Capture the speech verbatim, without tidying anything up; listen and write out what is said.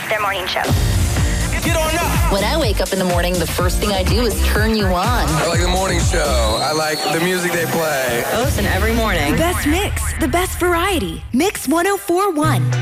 their morning show. Get on up. When I wake up in the morning, the first thing I do is turn you on. I like the morning show. I like the music they play. I listen every morning. The best mix, the best variety. Mix one oh four point one.